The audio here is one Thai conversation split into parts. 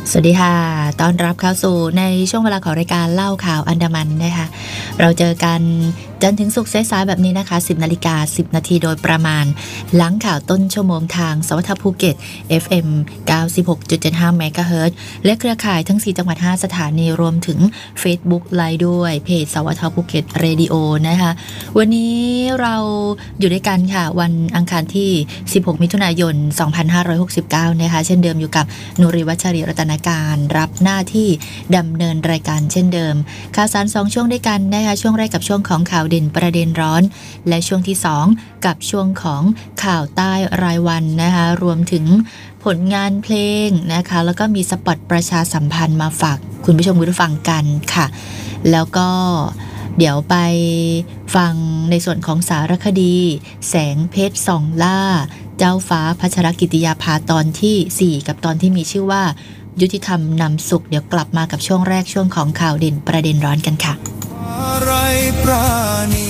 สวัสดีค่ะต้อนรับเข้าสู่ในช่วงเวลาของรายการเล่าข่าวอันดามันนะคะเราเจอกันจันทร์ถึงศุกร์สายๆแบบนี้นะคะ 10:10 น.โดยประมาณหลังข่าวต้นชั่วโมงทางสวทภูเก็ต FM 96.75 เมกะเฮิรตซ์และเครือข่ายทั้ง4จังหวัด5สถานีรวมถึง Facebook ไลฟ์ด้วยเพจสวทภูเก็ตเรดิโอนะคะวันนี้เราอยู่ด้วยกันค่ะวันอังคารที่16มิถุนายน2569นะคะเช่นเดิมอยู่กับนุริวัชรีรัตนการรับหน้าที่ดำเนินรายการเช่นเดิมข่าวสาร2ช่วงด้วยกันนะคะช่วงแรกกับช่วงของข่าวเด่นประเด็นร้อนและช่วงที่2กับช่วงของข่าวใต้รายวันนะคะรวมถึงผลงานเพลงนะคะแล้วก็มีสปอตประชาสัมพันธ์มาฝากคุณผู้ชมคุณผู้ฟังกันค่ะแล้วก็เดี๋ยวไปฟังในส่วนของสารคดีแสงเพชรส่องล่าเจ้าฟ้าพัชรกิติยาภาตอนที่4กับตอนที่มีชื่อว่ายุติธรรมนำสุขเดี๋ยวกลับมากับช่วงแรกช่วงของข่าวเด่นประเด็นร้อนกันค่ะอะไรปราณี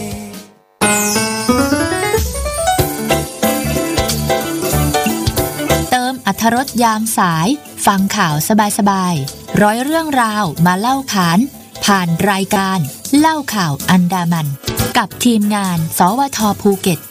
เติมอรรถรสยามสายฟังข่าวสบายๆร้อยเรื่องราวมาเล่าขานผ่านรายการเล่าข่าวอันดามันกับทีมงานสวทภูเก็ต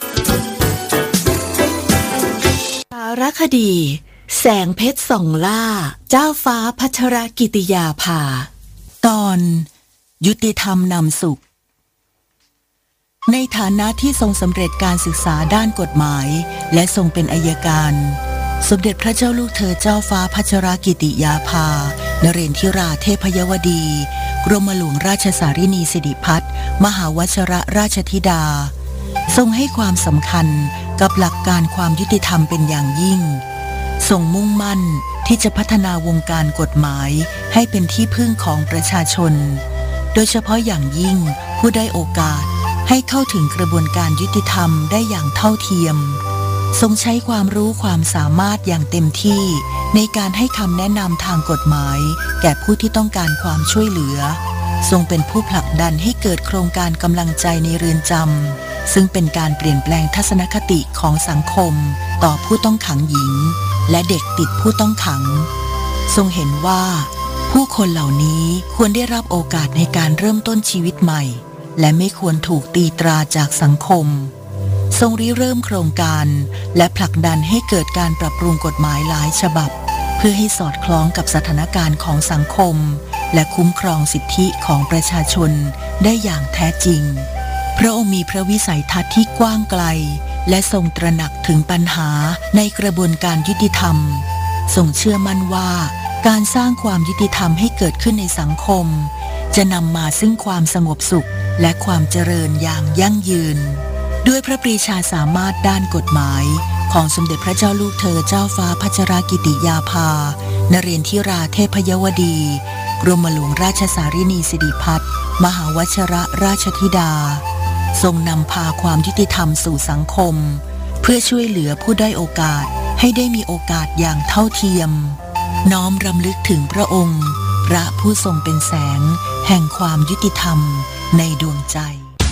สารคดีแสงเพชรส่องล่าเจ้าฟ้าพัชรกิติยาภาตอนยุติธรรมนำสุขในฐานะที่ทรงสำเร็จการศึกษาด้านกฎหมายและทรงเป็นอัยการสมเด็จพระเจ้าลูกเธอเจ้าฟ้าพัชรกิติยาภานเรนทิราเทพยวดีกรมหลวงราชสารินีสิริพัฒน์มหาวชรราชธิดาทรงให้ความสำคัญกับหลักการความยุติธรรมเป็นอย่างยิ่งทรงมุ่งมั่นที่จะพัฒนาวงการกฎหมายให้เป็นที่พึ่งของประชาชนโดยเฉพาะอย่างยิ่งผู้ได้โอกาสให้เข้าถึงกระบวนการยุติธรรมได้อย่างเท่าเทียมทรงใช้ความรู้ความสามารถอย่างเต็มที่ในการให้คำแนะนำทางกฎหมายแก่ผู้ที่ต้องการความช่วยเหลือทรงเป็นผู้ผลักดันให้เกิดโครงการกำลังใจในเรือนจำซึ่งเป็นการเปลี่ยนแปลงทัศนคติของสังคมต่อผู้ต้องขังหญิงและเด็กติดผู้ต้องขังทรงเห็นว่าผู้คนเหล่านี้ควรได้รับโอกาสในการเริ่มต้นชีวิตใหม่และไม่ควรถูกตีตราจากสังคมทรงริเริ่มโครงการและผลักดันให้เกิดการปรับปรุงกฎหมายหลายฉบับเพื่อให้สอดคล้องกับสถานการณ์ของสังคมและคุ้มครองสิทธิของประชาชนได้อย่างแท้จริงพระองค์มีพระวิสัยทัศน์ที่กว้างไกลและทรงตระหนักถึงปัญหาในกระบวนการยุติธรรมทรงเชื่อมั่นว่าการสร้างความยุติธรรมให้เกิดขึ้นในสังคมจะนำมาซึ่งความสงบสุขและความเจริญอย่างยั่งยืนด้วยพระปรีชาสามารถด้านกฎหมายของสมเด็จพระเจ้าลูกเธอเจ้าฟ้าพัชรกิติยาภานเรนทิราเทพยวดีกรมหลวงราชสารินีสิริพัฒน์มหาวชรราชธิดาทรงนำพาความยุติธรรมสู่สังคมเพื่อช่วยเหลือผู้ด้อยโอกาสให้ได้มีโอกาสอย่างเท่าเทียมน้อมรำลึกถึงพระองค์พระผู้ทรงเป็นแสงแห่งความยุติธรรมในดวงใจ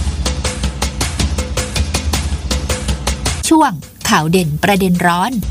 ช่วงข่าวเด่นประเด็นร้อน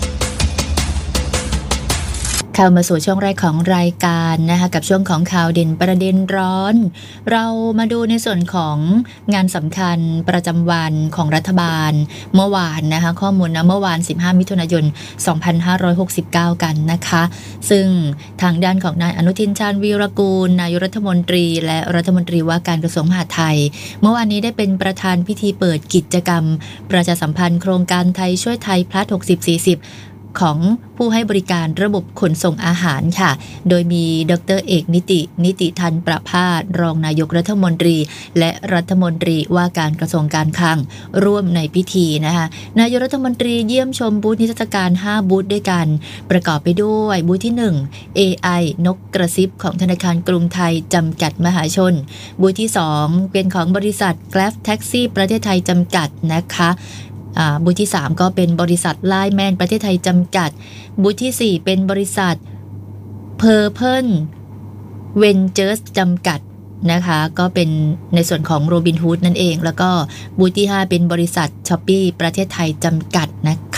เข้ามาสู่ช่วงแรกของรายการนะคะกับช่วงของข่าวเด่นประเด็นร้อนเรามาดูในส่วนของงานสำคัญประจำวันของรัฐบาลเมื่อวานนะคะข้อมูลนะเมื่อวาน15มิถุนายน2569กันนะคะซึ่งทางด้านของนายอนุทินชาญวีรกูลนายกรัฐมนตรีและรัฐมนตรีว่าการกระทรวงมหาดไทยเมื่อวานนี้ได้เป็นประธานพิธีเปิดกิจกรรมประชาสัมพันธ์โครงการไทยช่วยไทย +60 40ของผู้ให้บริการระบบขนส่งอาหารค่ะโดยมีดร.เอกนิติธันประภาสรองนายกรัฐมนตรีและรัฐมนตรีว่าการกระทรวงการคลังร่วมในพิธีนะคะนายกรัฐมนตรีเยี่ยมชมบูธนิทรรศการ5บูธด้วยกันประกอบไปด้วยบูธที่1 AI นกกระซิบของธนาคารกรุงไทยจำกัดมหาชนบูธที่2เป็นของบริษัท Grab Taxi ประเทศไทยจำกัดนะคะบูธที่3ก็เป็นบริษัทไลน์แมนประเทศไทยจำกัดบูธที่4เป็นบริษัท Purple Ventures จำกัดนะคะก็เป็นในส่วนของ Robinhood นั่นเองแล้วก็บูธที่5เป็นบริษัท Shopee ประเทศไทยจำกัดนะคะ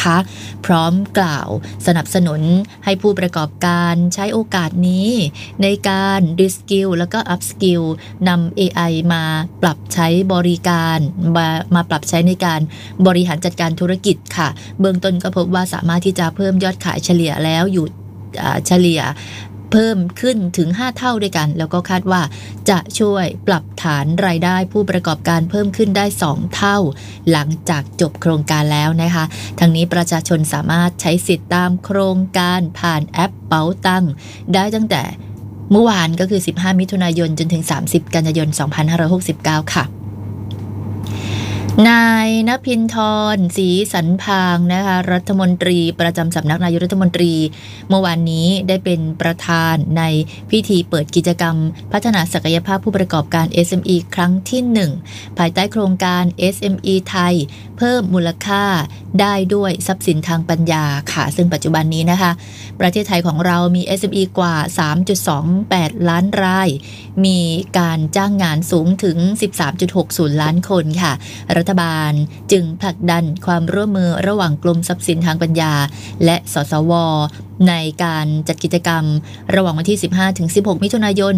นะคะพร้อมกล่าวสนับสนุนให้ผู้ประกอบการใช้โอกาสนี้ในการรีสกิลแล้วก็อัพสกิลนำ AI มาปรับใช้บริการมาปรับใช้ในการบริหารจัดการธุรกิจค่ะเบื้องต้นก็พบว่าสามารถที่จะเพิ่มยอดขายเฉลี่ยแล้วอยู่เฉลี่ยเพิ่มขึ้นถึง5เท่าด้วยกันแล้วก็คาดว่าจะช่วยปรับฐานรายได้ผู้ประกอบการเพิ่มขึ้นได้2เท่าหลังจากจบโครงการแล้วนะคะทั้งนี้ประชาชนสามารถใช้สิทธิ์ตามโครงการผ่านแอปเป๋าตังได้ตั้งแต่เมื่อวานก็คือ15มิถุนายนจนถึง30กันยายน2569ค่ะนายณภินทร ศรีสันพางนะคะรัฐมนตรีประจำสำนักนายกรัฐมนตรีเมื่อวานนี้ได้เป็นประธานในพิธีเปิดกิจกรรมพัฒนาศักยภาพผู้ประกอบการ SME ครั้งที่1ภายใต้โครงการ SME ไทยเพิ่มมูลค่าได้ด้วยทรัพย์สินทางปัญญาค่ะซึ่งปัจจุบันนี้นะคะประเทศไทยของเรามี SME กว่า 3.28 ล้านรายมีการจ้างงานสูงถึง 13.60 ล้านคนค่ะรัฐบาลจึงผลักดันความร่วมมือระหว่างกรมทรัพย์สินทางปัญญาและสสวในการจัดกิจกรรมระหว่างวันที่ 15-16 มิถุนายน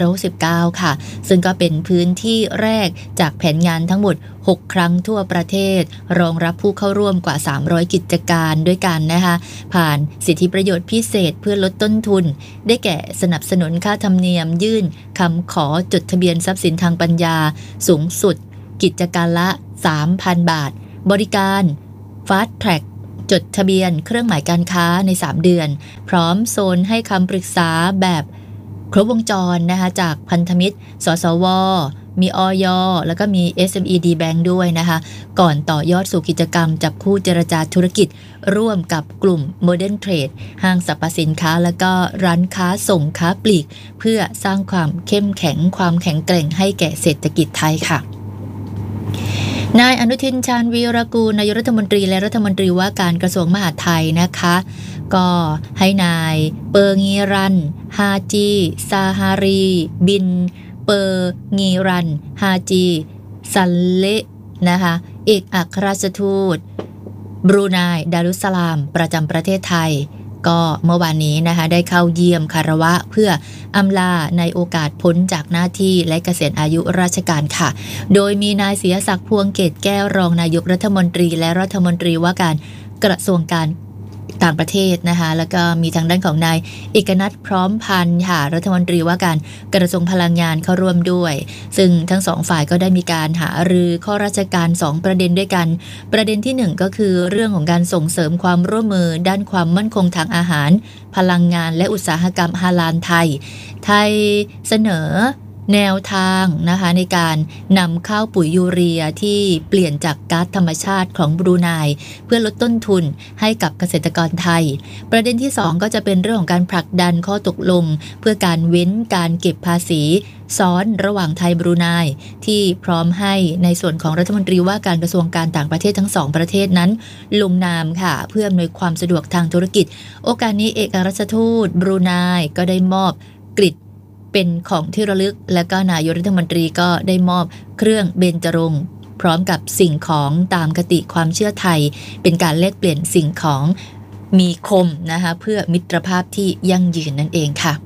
2569 ค่ะซึ่งก็เป็นพื้นที่แรกจากแผนงานทั้งหมด6 ครั้งทั่วประเทศรองรับผู้เข้าร่วมกว่า300กิจการด้วยกันนะคะผ่านสิทธิประโยชน์พิเศษเพื่อลดต้นทุนได้แก่สนับสนุนค่าธรรมเนียมยื่นคำขอจดทะเบียนทรัพย์สินทางปัญญาสูงสุดกิจการละ 3,000 บาทบริการ Fast Track จดทะเบียนเครื่องหมายการค้าใน3เดือนพร้อมโซนให้คำปรึกษาแบบครบวงจรนะคะจากพันธมิตรสสวมีอย.แล้วก็มี SME D Bank ด้วยนะคะก่อนต่อยอดสู่กิจกรรมจับคู่เจรจาธุรกิจร่วมกับกลุ่ม Modern Trade ห้างสรรพสินค้าแล้วก็ร้านค้าส่งค้าปลีกเพื่อสร้างความเข้มแข็งความแข็งแกร่งให้แก่เศรษฐกิจไทยค่ะนายอนุทินชาญวีรกูลนายกรัฐมนตรีและรัฐมนตรีว่าการกระทรวงมหาดไทยนะคะก็ให้นายเปอร์งีรันฮาจีซาฮารีบินเปอร์งีรันฮาจีซัลเลนะคะเอกอัครราชทูตบรูไนดารุสสลามประจำประเทศไทยก็เมื่อวานนี้นะคะได้เข้าเยี่ยมคารวะเพื่ออำลาในโอกาสพ้นจากหน้าที่และเกษียณอายุราชการค่ะโดยมีนายเสียศักดิ์พวงเกตแก้วรองนายกรัฐมนตรีและรัฐมนตรีว่าการกระทรวงการต่างประเทศนะคะแล้วก็มีทางด้านของนายเอกนัทพร้อมพันธ์ค่ะรัฐมนตรีว่าการกระทรวงพลังงานเข้าร่วมด้วยซึ่งทั้งสองฝ่ายก็ได้มีการหารือข้อราชการ2ประเด็นด้วยกันประเด็นที่1ก็คือเรื่องของการส่งเสริมความร่วมมือด้านความมั่นคงทางอาหารพลังงานและอุตสาหกรรมฮาลาลไทยเสนอแนวทางนะคะในการนำเข้าปุ๋ยยูเรียที่เปลี่ยนจากก๊าซธรรมชาติของบรูไนเพื่อลดต้นทุนให้กับเกษตรกรไทยประเด็นที่2ก็จะเป็นเรื่องของการผลักดันข้อตกลงเพื่อการเว้นการเก็บภาษีซ้อนระหว่างไทยบรูไนที่พร้อมให้ในส่วนของรัฐมนตรีว่าการกระทรวงการต่างประเทศทั้ง2ประเทศนั้นลงนามค่ะเพื่ออำนวยความสะดวกทางธุรกิจโอกาสนี้เอกอัครราชทูตบรูไนก็ได้มอบกฤษเป็นของที่ระลึกและก็นายกรัฐมนตรีก็ได้มอบเครื่องเบญจรงค์พร้อมกับสิ่งของตามคติความเชื่อไทยเป็นการแลกเปลี่ยนสิ่งของมีคมนะคะเพื่อมิตรภาพที่ยั่งยืนนั่นเองค่ะ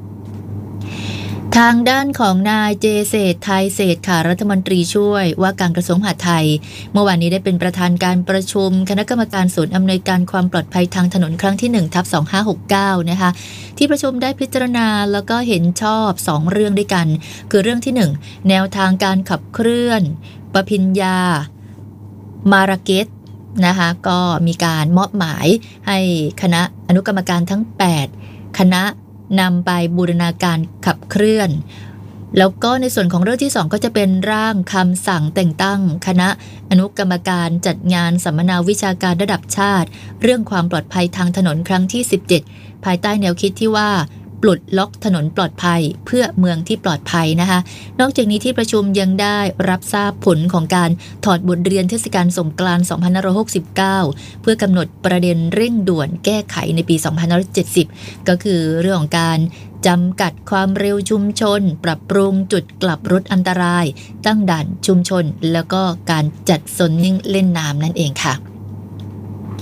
ทางด้านของนายเจเศรษฐ์ไทยเศรษฐ์ค่ะรัฐมนตรีช่วยว่าการกระทรวงมหาดไทยเมื่อวานนี้ได้เป็นประธานการประชุมคณะกรรมการศูนย์อำนวยการความปลอดภัยทางถนนครั้งที่1/2569นะคะที่ประชุมได้พิจารณาแล้วก็เห็นชอบ2เรื่องด้วยกันคือเรื่องที่1แนวทางการขับเคลื่อนปพิญญามาราเกตนะคะก็มีการมอบหมายให้คณะอนุกรรมการทั้ง8คณะนำไปบูรณาการขับเคลื่อนแล้วก็ในส่วนของเรื่องที่2ก็จะเป็นร่างคำสั่งแต่งตั้งคณะอนุกรรมการจัดงานสัมมนาวิชาการระดับชาติเรื่องความปลอดภัยทางถนนครั้งที่17ภายใต้แนวคิดที่ว่าปลดล็อกถนนปลอดภัยเพื่อเมืองที่ปลอดภัยนะคะนอกจากนี้ที่ประชุมยังได้รับทราบผลของการถอดบทเรียนเทศกาลสงกรานต์2569เพื่อกำหนดประเด็นเร่งด่วนแก้ไขในปี2570ก็คือเรื่องของการจำกัดความเร็วชุมชนปรับปรุงจุดกลับรถอันตรายตั้งด่านชุมชนแล้วก็การจัดโซนนิ่งเล่นน้ำนั่นเองค่ะ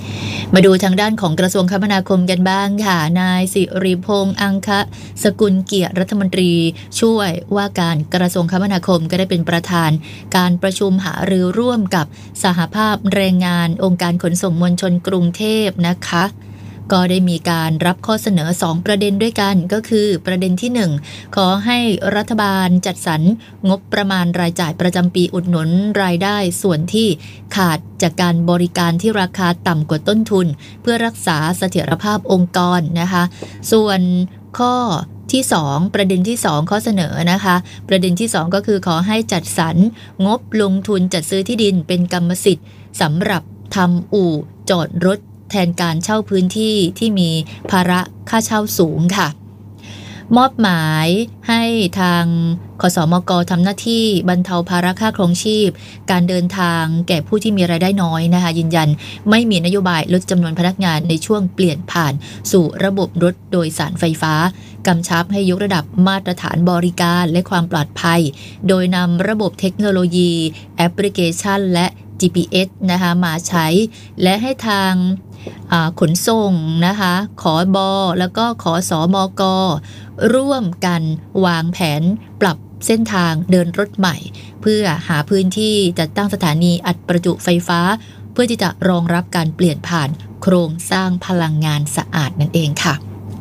มาดูทางด้านของกระทรวงคมนาคมกันบ้างค่ะนายสิริพงษ์อังคสกุลเกียรติรัฐมนตรีช่วยว่าการกระทรวงคมนาคมก็ได้เป็นประธานการประชุมหารือร่วมกับสหภาพแรงงานองค์การขนส่งมวลชนกรุงเทพนะคะก็ได้มีการรับข้อเสนอ2ประเด็นด้วยกันก็คือประเด็นที่1ขอให้รัฐบาลจัดสรรงบประมาณรายจ่ายประจำปีอุดหนุนรายได้ส่วนที่ขาดจากการบริการที่ราคาต่ำกว่าต้นทุนเพื่อรักษาเสถียรภาพองค์กรนะคะส่วนข้อที่2ประเด็นที่2ข้อเสนอนะคะประเด็นที่2ก็คือขอให้จัดสรรงบลงทุนจัดซื้อที่ดินเป็นกรรมสิทธิ์สำหรับทำอู่จอดรถแทนการเช่าพื้นที่ที่มีภาระค่าเช่าสูงค่ะมอบหมายให้ทางคสมกทำหน้าที่บรรเทาภาระค่าครองชีพการเดินทางแก่ผู้ที่มีรายได้น้อยนะคะยืนยันไม่มีนโยบายลดจำนวนพนักงานในช่วงเปลี่ยนผ่านสู่ระบบรถโดยสารไฟฟ้ากำชับให้ยกระดับมาตรฐานบริการและความปลอดภัยโดยนำระบบเทคโนโลยีแอปพลิเคชันและ GPS นะคะมาใช้และให้ทางขนส่งนะคะขบแล้วก็ขสมกร่วมกันวางแผนปรับเส้นทางเดินรถใหม่เพื่อหาพื้นที่จัดตั้งสถานีอัดประจุไฟฟ้าเพื่อที่จะรองรับการเปลี่ยนผ่านโครงสร้างพลังงานสะอาดนั่นเองค่ะ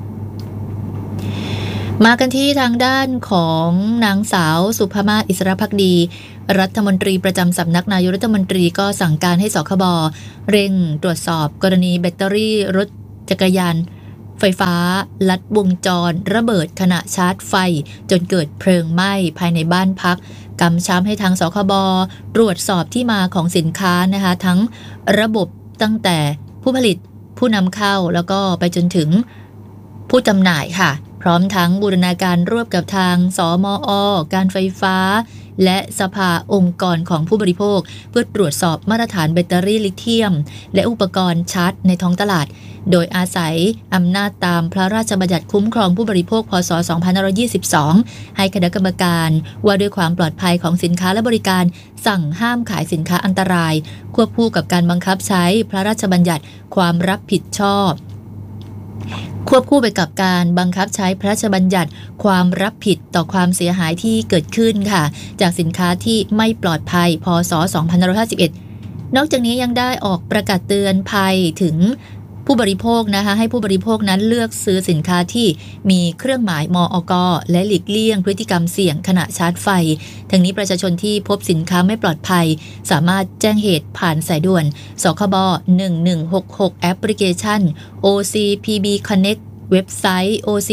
มากันที่ทางด้านของนางสาวสุภมาศอิสรภักดีรัฐมนตรีประจำสำนักนายกรัฐมนตรีก็สั่งการให้สคบเร่งตรวจสอบกรณีแบตเตอรี่รถจักรยานไฟฟ้าลัดวงจรระเบิดขณะชาร์จไฟจนเกิดเพลิงไหม้ภายในบ้านพักกำชับให้ทางสคบตรวจสอบที่มาของสินค้านะคะทั้งระบบตั้งแต่ผู้ผลิตผู้นำเข้าแล้วก็ไปจนถึงผู้จำหน่ายค่ะพร้อมทั้งบูรณาการร่วมกับทางสมอ.การไฟฟ้าและสภาองค์กรของผู้บริโภคเพื่อตรวจสอบมาตรฐานแบตเตอรี่ลิเธียมและอุปกรณ์ชาร์จในท้องตลาดโดยอาศัยอำนาจตามพระราชบัญญัติคุ้มครองผู้บริโภคพ.ศ. 2522ให้คณะกรรมการว่าด้วยความปลอดภัยของสินค้าและบริการสั่งห้ามขายสินค้าอันตรายควบคู่กับการบังคับใช้พระราชบัญญัติความรับผิดชอบควบคู่ไปกับการบังคับใช้พระราชบัญญัติความรับผิดต่อความเสียหายที่เกิดขึ้นค่ะจากสินค้าที่ไม่ปลอดภัยพ.ศ. 2551นอกจากนี้ยังได้ออกประกาศเตือนภัยถึงผู้บริโภคนะคะให้ผู้บริโภคนั้นเลือกซื้อสินค้าที่มีเครื่องหมายมอก.และหลีกเลี่ยงพฤติกรรมเสี่ยงขณะชาร์จไฟทั้งนี้ประชาชนที่พบสินค้าไม่ปลอดภัยสามารถแจ้งเหตุผ่านสายด่วนสคบ1166แอปพลิเคชัน OCPB Connect เว็บไซต์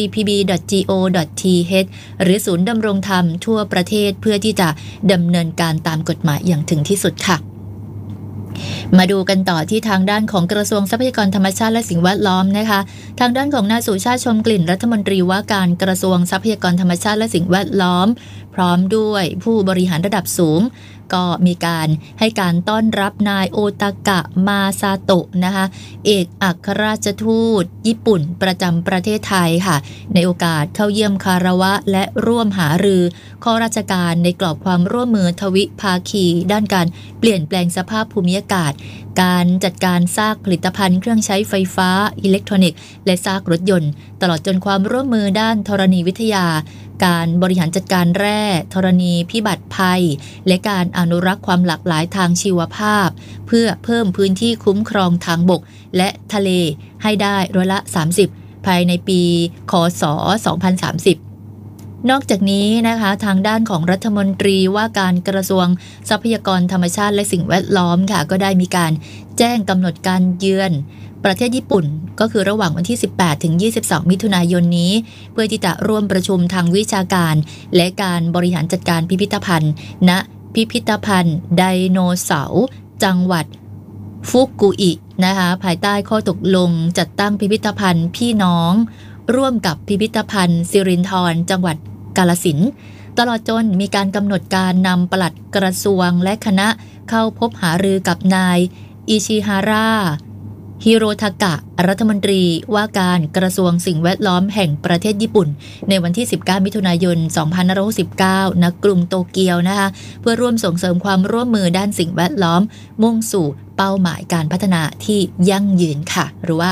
ocpb.go.th หรือศูนย์ดำรงธรรมทั่วประเทศเพื่อที่จะดำเนินการตามกฎหมายอย่างถึงที่สุดค่ะมาดูกันต่อที่ทางด้านของกระทรวงทรัพยากรธรรมชาติและสิ่งแวดล้อมนะคะทางด้านของนายสุชาติชมกลิ่นรัฐมนตรีว่าการกระทรวงทรัพยากรธรรมชาติและสิ่งแวดล้อมพร้อมด้วยผู้บริหารระดับสูงก็มีการให้การต้อนรับนายโอตากะมาซาโตะนะคะเอกอัครราชทูตญี่ปุ่นประจำประเทศไทยค่ะในโอกาสเข้าเยี่ยมคารวะและร่วมหารือข้อราชการในกรอบความร่วมมือทวิภาคีด้านการเปลี่ยนแปลงสภาพภูมิอากาศการจัดการซากผลิตภัณฑ์เครื่องใช้ไฟฟ้าอิเล็กทรอนิกส์และซากรถยนต์ตลอดจนความร่วมมือด้านธรณีวิทยาการบริหารจัดการแร่ธรณีพิบัติภัยและการอนุรักษ์ความหลากหลายทางชีวภาพเพื่อเพิ่มพื้นที่คุ้มครองทางบกและทะเลให้ได้30%ภายในปีคศ2030นอกจากนี้นะคะทางด้านของรัฐมนตรีว่าการกระทรวงทรัพยากรธรรมชาติและสิ่งแวดล้อมค่ะก็ได้มีการแจ้งกำหนดการเยือนประเทศญี่ปุ่นก็คือระหว่างวันที่18ถึง22มิถุนายนนี้เพื่อที่จะร่วมประชุมทางวิชาการและการบริหารจัดการพิพิธภัณฑ์ณพิพิธภัณฑ์ไดโนเสาร์จังหวัดฟุกุอินะคะภายใต้ข้อตกลงจัดตั้งพิพิธภัณฑ์พี่น้องร่วมกับพิพิธภัณฑ์สิรินธรจังหวัดกาฬสินธุ์ตลอดจนมีการกำหนดการนำปลัดกระทรวงและคณะเข้าพบหารือกับนายอิชิฮาระฮิโรทากะรัฐมนตรีว่าการกระทรวงสิ่งแวดล้อมแห่งประเทศญี่ปุ่นในวันที่19มิถุนายน2569ณกรุงโตเกียวนะคะเพื่อร่วมส่งเสริมความร่วมมือด้านสิ่งแวดล้อมมุ่งสู่เป้าหมายการพัฒนาที่ยั่งยืนค่ะหรือว่า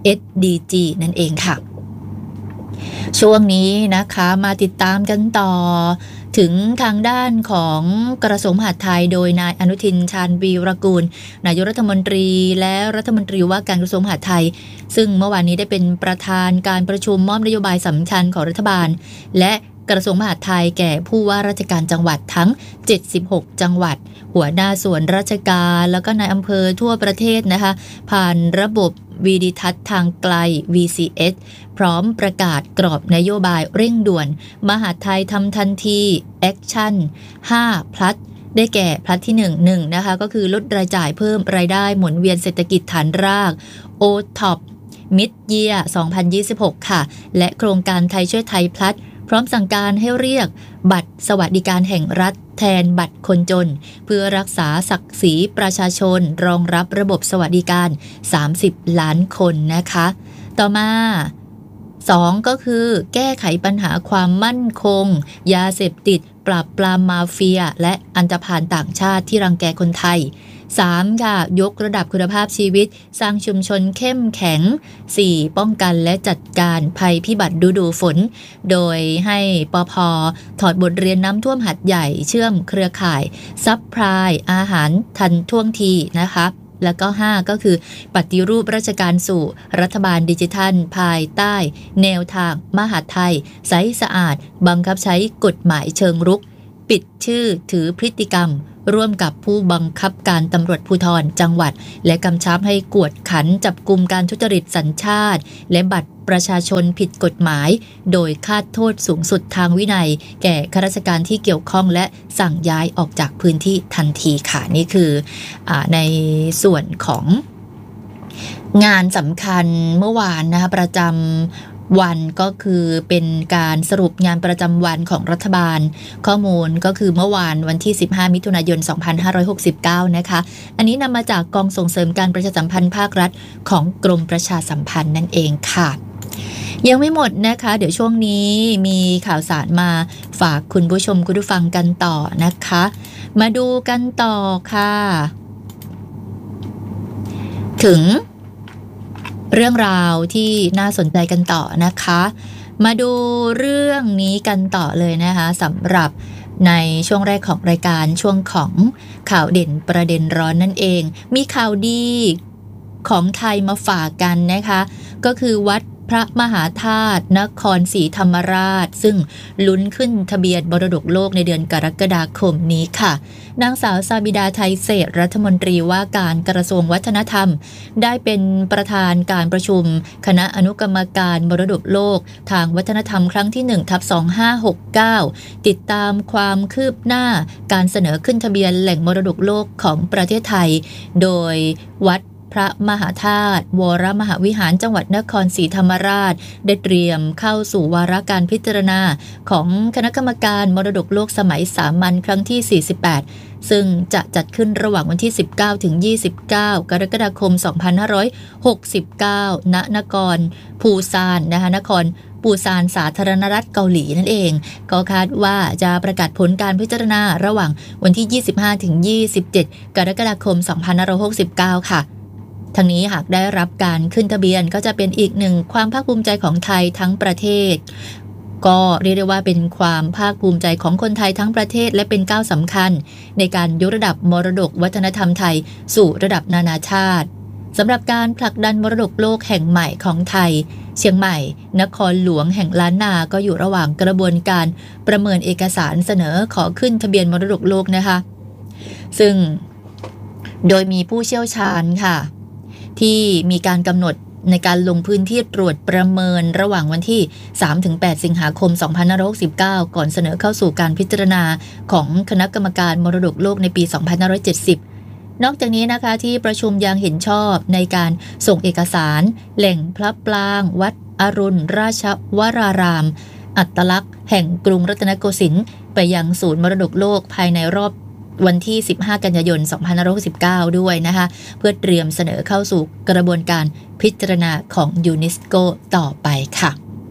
SDG นั่นเองค่ะช่วงนี้นะคะมาติดตามกันต่อถึงทางด้านของกระทรวงมหาดไทยโดยนายอนุทินชาญวีรกูลนายกรัฐมนตรีและรัฐมนตรีว่าการกระทรวงมหาดไทยซึ่งเมื่อวานนี้ได้เป็นประธานการประชุมมอบนโยบายสำคัญของรัฐบาลและกระทรวงมหาดไทยแก่ผู้ว่าราชการจังหวัดทั้ง76จังหวัดหัวหน้าส่วนราชการแล้วก็นายอำเภอทั่วประเทศนะคะผ่านระบบวิดิทัศน์ทางไกล VCS พร้อมประกาศกรอบนโยบายเร่งด่วนมหาดไทยทำทันทีแอคชั่น5 พลัดได้แก่พลัดที่1นะคะก็คือลดรายจ่ายเพิ่มรายได้หมุนเวียนเศรษฐกิจฐานราก OTOP Mid Year 2026 ค่ะและโครงการไทยช่วยไทยพลัดพร้อมสั่งการให้เรียกบัตรสวัสดิการแห่งรัฐแทนบัตรคนจนเพื่อรักษาศักดิ์ศรีประชาชนรองรับระบบสวัสดิการ30ล้านคนนะคะต่อมา2ก็คือแก้ไขปัญหาความมั่นคงยาเสพติดปราบปรามมาเฟียและอันธพาลต่างชาติที่รังแกคนไทย3ค่ะยกระดับคุณภาพชีวิตสร้างชุมชนเข้มแข็ง4ป้องกันและจัดการภัยพิบัติฤดูฝนโดยให้ปภ.ถอดบทเรียนน้ำท่วมหัดใหญ่เชื่อมเครือข่ายซัพพลายอาหารทันท่วงทีนะคะแล้วก็5ก็คือปฏิรูปราชการสู่รัฐบาลดิจิทัลภายใต้แนวทางมหาดไทยใสสะอาดบังคับใช้กฎหมายเชิงรุกปิดชื่อถือพฤติกรรมร่วมกับผู้บังคับการตำรวจภูธรจังหวัดและกำชับให้กวดขันจับกุมการทุจริตสัญชาติและบัตรประชาชนผิดกฎหมายโดยคาดโทษสูงสุดทางวินัยแก่ข้าราชการที่เกี่ยวข้องและสั่งย้ายออกจากพื้นที่ทันทีค่ะนี่คือในส่วนของงานสำคัญเมื่อวานนะคะประจำวันก็คือเป็นการสรุปงานประจำวันของรัฐบาลข้อมูลก็คือเมื่อวานวันที่15มิถุนายน2569นะคะอันนี้นำมาจากกองส่งเสริมการประชาสัมพันธ์ภาครัฐของกรมประชาสัมพันธ์นั่นเองค่ะยังไม่หมดนะคะเดี๋ยวช่วงนี้มีข่าวสารมาฝากคุณผู้ชมคุณผู้ฟังกันต่อนะคะมาดูกันต่อค่ะถึงเรื่องราวที่น่าสนใจกันต่อนะคะมาดูเรื่องนี้กันต่อเลยนะคะสำหรับในช่วงแรกของรายการช่วงของข่าวเด่นประเด็นร้อนนั่นเองมีข่าวดีของไทยมาฝากกันนะคะก็คือวัดพระมหาธาตุนครศรีธรรมราชซึ่งลุ้นขึ้นทะเบียนมรดกโลกในเดือนกรกฎาคมนี้ค่ะนางสาวซาบิดาไทยเศรษฐ์รัฐมนตรีว่าการกระทรวงวัฒนธรรมได้เป็นประธานการประชุมคณะอนุกรรมการมรดกโลกทางวัฒนธรรมครั้งที่ 1/2569 ติดตามความคืบหน้าการเสนอขึ้นทะเบียนแหล่งมรดกโลกของประเทศไทยโดยวัดพระมหาธาตุวรมหาวิหารจังหวัดนครศรีธรรมราชได้เตรียมเข้าสู่วาระการพิจารณาของคณะกรรมการมรดกโลกสมัยสามัญครั้งที่48ซึ่งจะจัดขึ้นระหว่างวันที่19ถึง29กรกฎาคม2569ณนครปูซานนะคะนครปูซานสาธารณรัฐเกาหลีนั่นเองก็คาดว่าจะประกาศผลการพิจารณาระหว่างวันที่25ถึง27กรกฎาคม2569ค่ะทั้งนี้หากได้รับการขึ้นทะเบียนก็จะเป็นอีกหนึ่งความภาคภูมิใจของไทยทั้งประเทศก็เรียกได้ว่าเป็นความภาคภูมิใจของคนไทยทั้งประเทศและเป็นก้าวสำคัญในการยกระดับมรดกวัฒนธรรมไทยสู่ระดับนานาชาติสำหรับการผลักดันมรดกโลกแห่งใหม่ของไทยเชียงใหม่นครหลวงแห่งล้านนาก็อยู่ระหว่างกระบวนการประเมินเอกสารเสนอขอขึ้นทะเบียนมรดกโลกนะคะซึ่งโดยมีผู้เชี่ยวชาญค่ะที่มีการกำหนดในการลงพื้นที่ตรวจประเมินระหว่างวันที่ 3-8 สิงหาคม 2569 ก่อนเสนอเข้าสู่การพิจารณาของคณะกรรมการมรดกโลกในปี 2570 นอกจากนี้นะคะที่ประชุมยังเห็นชอบในการส่งเอกสารแหล่งพระปรางวัดอรุณราชวรารามอัตลักษณ์แห่งกรุงรัตนโกสินทร์ไปยังศูนย์มรดกโลกภายในรอบวันที่15กันยายน2569ด้วยนะคะเพื่อเตรียมเสนอเข้าสู่กระบวนการพิจารณาของยูเนสโกต่อไปค่ะ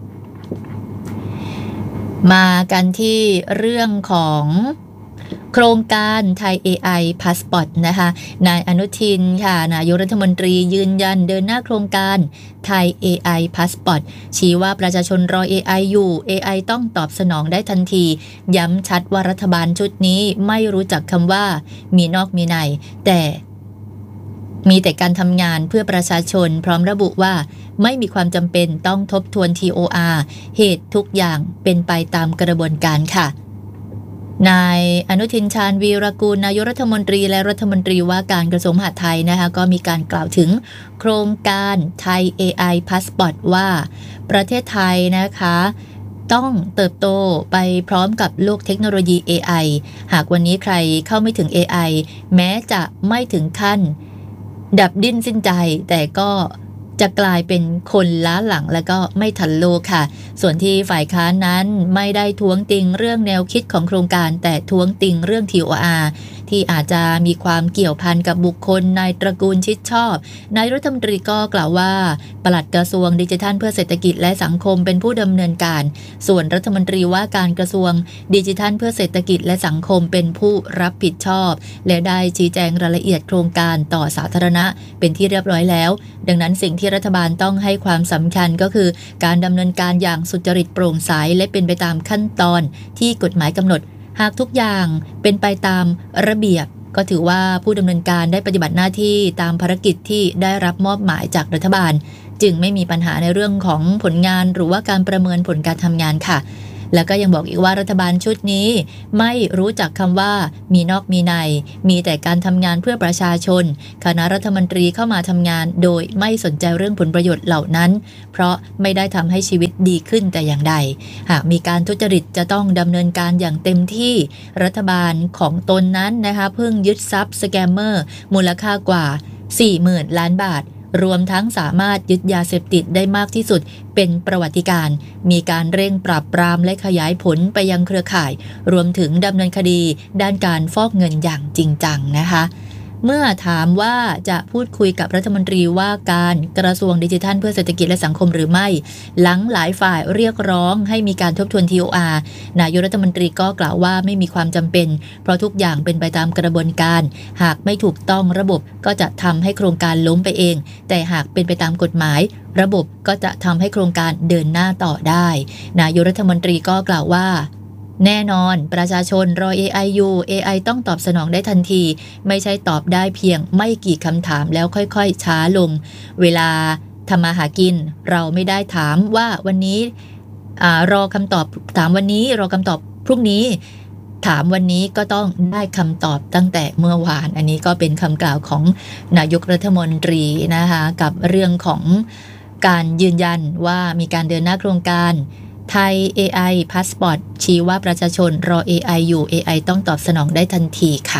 มากันที่เรื่องของโครงการไทย AI Passport นะคะนายอนุทินค่ะนายกรัฐมนตรียืนยันเดินหน้าโครงการไทย AI Passport ชี้ว่าประชาชนรอ AI อยู่ AI ต้องตอบสนองได้ทันทีย้ำชัดว่ารัฐบาลชุดนี้ไม่รู้จักคำว่ามีนอกมีในแต่มีแต่การทำงานเพื่อประชาชนพร้อมระบุว่าไม่มีความจำเป็นต้องทบทวน TOR เหตุทุกอย่างเป็นไปตามกระบวนการค่ะนายอนุทินชาญวีรกูลนายกรัฐมนตรีและรัฐมนตรีว่าการกระทรวงมหาดไทยนะคะก็มีการกล่าวถึงโครงการไทย AI Passport ว่าประเทศไทยนะคะต้องเติบโตไปพร้อมกับโลกเทคโนโลยี AI หากวันนี้ใครเข้าไม่ถึง AI แม้จะไม่ถึงขั้นดับดิ้นสิ้นใจแต่ก็จะกลายเป็นคนล้าหลังและก็ไม่ทันโลกค่ะส่วนที่ฝ่ายค้านนั้นไม่ได้ท้วงติงเรื่องแนวคิดของโครงการแต่ท้วงติงเรื่อง TOR ที่อาจจะมีความเกี่ยวพันกับบุคคลในตระกูลชิดชอบนายรัฐมนตรีก็กล่าวว่าปลัดกระทรวงดิจิทัลเพื่อเศรษฐกิจและสังคมเป็นผู้ดำเนินการส่วนรัฐมนตรีว่าการกระทรวงดิจิทัลเพื่อเศรษฐกิจและสังคมเป็นผู้รับผิดชอบและได้ชี้แจงรายละเอียดโครงการต่อสาธารณะเป็นที่เรียบร้อยแล้วดังนั้นสิ่งที่รัฐบาลต้องให้ความสำคัญก็คือการดำเนินการอย่างสุจริตโปร่งใสและเป็นไปตามขั้นตอนที่กฎหมายกำหนดหากทุกอย่างเป็นไปตามระเบียบก็ถือว่าผู้ดำเนินการได้ปฏิบัติหน้าที่ตามภารกิจที่ได้รับมอบหมายจากรัฐบาลจึงไม่มีปัญหาในเรื่องของผลงานหรือว่าการประเมินผลการทำงานค่ะแล้วก็ยังบอกอีกว่ารัฐบาลชุดนี้ไม่รู้จักคำว่ามีนอกมีในมีแต่การทำงานเพื่อประชาชนคณะรัฐมนตรีเข้ามาทำงานโดยไม่สนใจเรื่องผลประโยชน์เหล่านั้นเพราะไม่ได้ทำให้ชีวิตดีขึ้นแต่อย่างใดหากมีการทุจริตจะต้องดำเนินการอย่างเต็มที่รัฐบาลของตนนั้นนะคะเพิ่งยึดทรัพย์สแกมเมอร์มูลค่ากว่า 40,000 ล้านบาทรวมทั้งสามารถยึดยาเสพติดได้มากที่สุดเป็นประวัติการณ์มีการเร่งปราบปรามและขยายผลไปยังเครือข่ายรวมถึงดำเนินคดีด้านการฟอกเงินอย่างจริงจังนะคะเมื่อถามว่าจะพูดคุยกับรัฐมนตรีว่าการกระทรวงดิจิทัลเพื่อเศรษฐกิจและสังคมหรือไม่หลังหลายฝ่ายเรียกร้องให้มีการทบทวน TOR นายกรัฐมนตรีก็กล่าวว่าไม่มีความจำเป็นเพราะทุกอย่างเป็นไปตามกระบวนการหากไม่ถูกต้องระบบก็จะทำให้โครงการล้มไปเองแต่หากเป็นไปตามกฎหมายระบบก็จะทำให้โครงการเดินหน้าต่อได้นายกรัฐมนตรีก็กล่าวว่าแน่นอนประชาชนรอ AI อยู่ AI ต้องตอบสนองได้ทันทีไม่ใช่ตอบได้เพียงไม่กี่คำถามแล้วค่อยๆช้าลงเวลาทำมาหากินเราไม่ได้ถามว่าวันนี้รอคำตอบถามวันนี้รอคำตอบพรุ่งนี้ถามวันนี้ก็ต้องได้คำตอบตั้งแต่เมื่อวานอันนี้ก็เป็นคำกล่าวของนายกรัฐมนตรีนะคะกับเรื่องของการยืนยันว่ามีการเดินหน้าโครงการไทย AI Passport ชี้ว่าประชาชนรอ AI อยู่ AI ต้องตอบสนองได้ทันทีค่ะ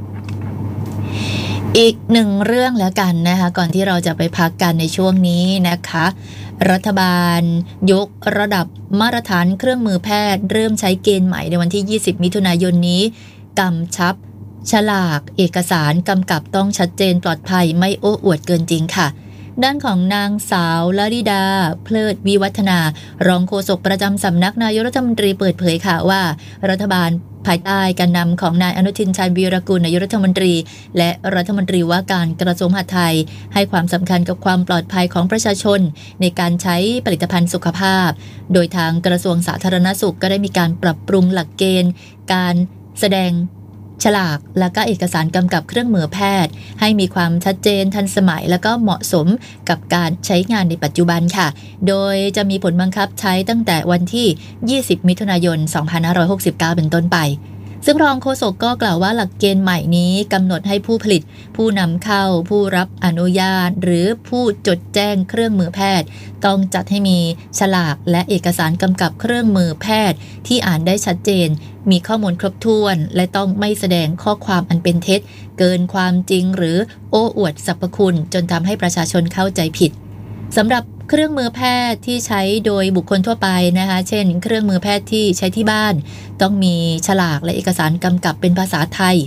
อีกหนึ่งเรื่องแล้วกันนะคะก่อนที่เราจะไปพักกันในช่วงนี้นะคะรัฐบาลยกระดับมาตรฐานเครื่องมือแพทย์เริ่มใช้เกณฑ์ใหม่ในวันที่20มิถุนายนนี้กำชับฉลากเอกสารกำกับต้องชัดเจนปลอดภัยไม่โอ้อวดเกินจริงค่ะด้านของนางสาวลลิดาเพลิดวิวัฒนารองโฆษกประจำสำนักนายกรัฐมนตรีเปิดเผยค่ะว่ารัฐบาลภายใต้การนำของนายอนุทินชาญวีรกูลนายกรัฐมนตรีและรัฐมนตรีว่าการกระทรวงมหาดไทยให้ความสำคัญกับความปลอดภัยของประชาชนในการใช้ผลิตภัณฑ์สุขภาพโดยทางกระทรวงสาธารณสุขก็ได้มีการปรับปรุงหลักเกณฑ์การแสดงฉลากและก็เอกสารกำกับเครื่องมือแพทย์ให้มีความชัดเจนทันสมัยและก็เหมาะสมกับการใช้งานในปัจจุบันค่ะโดยจะมีผลบังคับใช้ตั้งแต่วันที่20มิถุนายน2569เป็นต้นไปซึ่งรองโฆษกก็กล่าวว่าหลักเกณฑ์ใหม่นี้กำหนดให้ผู้ผลิตผู้นำเข้าผู้รับอนุญาตหรือผู้จดแจ้งเครื่องมือแพทย์ต้องจัดให้มีฉลากและเอกสารกำกับเครื่องมือแพทย์ที่อ่านได้ชัดเจนมีข้อมูลครบถ้วนและต้องไม่แสดงข้อความอันเป็นเท็จเกินความจริงหรือโอ้อวดสรรพคุณจนทำให้ประชาชนเข้าใจผิดสำหรับเครื่องมือแพทย์ที่ใช้โดยบุคคลทั่วไปนะคะเช่นเครื่องมือแพทย์ที่ใช้ที่บ้านต้องมีฉลากและเอกสารกำกับเป็นภาษาไทย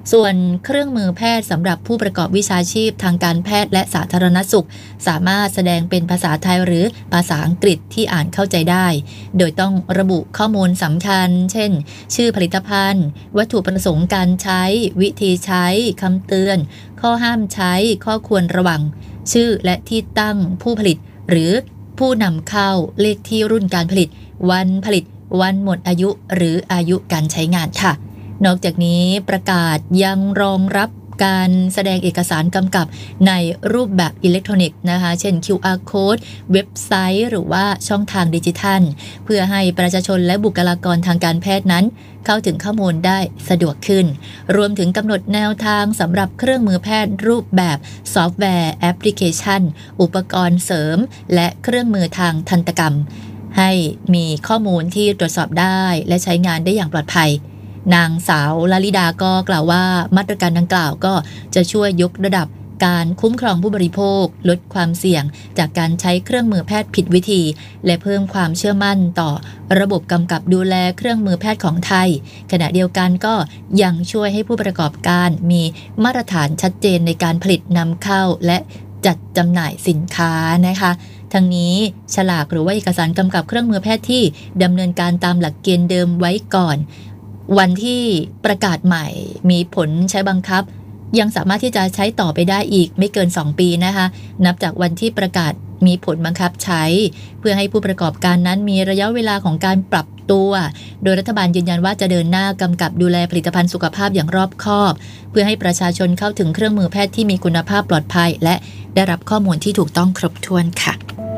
ส่วนเครื่องมือแพทย์สำหรับผู้ประกอบวิชาชีพทางการแพทย์และสาธารณสุขสามารถแสดงเป็นภาษาไทยหรือภาษาอังกฤษที่อ่านเข้าใจได้โดยต้องระบุข้อมูลสำคัญเช่นชื่อผลิตภัณฑ์วัตถุประสงค์การใช้วิธีใช้คำเตือนข้อห้ามใช้ข้อควรระวังชื่อและที่ตั้งผู้ผลิตหรือผู้นำเข้าเลขที่รุ่นการผลิตวันผลิตวันหมดอายุหรืออายุการใช้งานค่ะนอกจากนี้ประกาศยังรองรับการแสดงเอกสารกำกับในรูปแบบอิเล็กทรอนิกส์นะคะเช่น QR Code เว็บไซต์หรือว่าช่องทางดิจิทัลเพื่อให้ประชาชนและบุคลากรทางการแพทย์นั้นเข้าถึงข้อมูลได้สะดวกขึ้นรวมถึงกำหนดแนวทางสำหรับเครื่องมือแพทย์รูปแบบซอฟต์แวร์แอปพลิเคชันอุปกรณ์เสริมและเครื่องมือทางทันตกรรมให้มีข้อมูลที่ตรวจสอบได้และใช้งานได้อย่างปลอดภัยนางสาวลลิดาก็กล่าวว่ามาตรการดังกล่าวก็จะช่วยยกระดับการคุ้มครองผู้บริโภคลดความเสี่ยงจากการใช้เครื่องมือแพทย์ผิดวิธีและเพิ่มความเชื่อมั่นต่อระบบกำกับดูแลเครื่องมือแพทย์ของไทยขณะเดียวกันก็ยังช่วยให้ผู้ประกอบการมีมาตรฐานชัดเจนในการผลิตนำเข้าและจัดจำหน่ายสินค้านะคะทั้งนี้ฉลากหรือว่าเอกสารกำกับเครื่องมือแพทย์ที่ดำเนินการตามหลักเกณฑ์เดิมไว้ก่อนวันที่ประกาศใหม่มีผลใช้บังคับยังสามารถที่จะใช้ต่อไปได้อีกไม่เกิน2ปีนะคะนับจากวันที่ประกาศมีผลบังคับใช้เพื่อให้ผู้ประกอบการนั้นมีระยะเวลาของการปรับตัวโดยรัฐบาลยืนยันว่าจะเดินหน้ากำกับดูแลผลิตภัณฑ์สุขภาพอย่างรอบคอบเพื่อให้ประชาชนเข้าถึงเครื่องมือแพทย์ที่มีคุณภาพปลอดภัยและได้รับข้อมูลที่ถูกต้องครบถ้วนค่ะ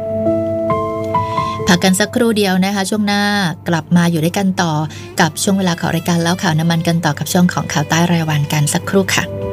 พักกันสักครู่เดียวนะคะช่วงหน้ากลับมาอยู่ด้วยกันต่อกับช่วงเวลาของรายการเล่าข่าวน้ำมันกันต่อกับช่วงของข่าวใต้รายวันกันสักครู่ค่ะ